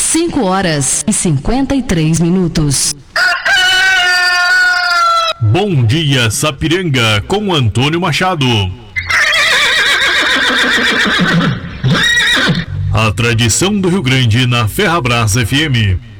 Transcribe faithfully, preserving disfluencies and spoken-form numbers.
cinco horas e cinquenta e três minutos. Bom dia, Sapiranga, com Antônio Machado. A tradição do Rio Grande na Ferrabras F M.